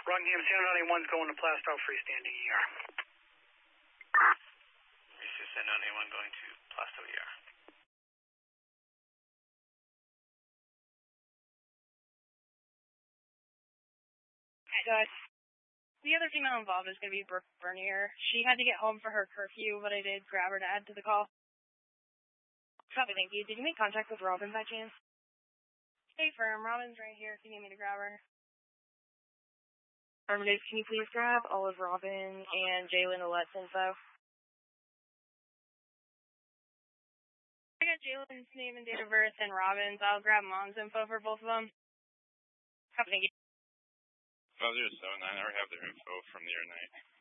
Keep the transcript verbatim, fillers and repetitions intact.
Rockingham, San ninety-one's going to Plastow, freestanding E R. Receive San ninety-one going to Plastow E R. Hey guys, the other female involved is going to be Brooke Bernier. She had to get home for her curfew, but I did grab her to add to the call. Copy, thank you. Did you make contact with Robin by chance? Hey, firm. Robin's right here if you need me to grab her. Affirmative, can you please grab all of Robin and Jalen Ouellette's info? I got Jalen's name and date of birth and Robin's. I'll grab Mom's info for both of them. Copy, thank you. five zero seven nine, I already have their info from the other night.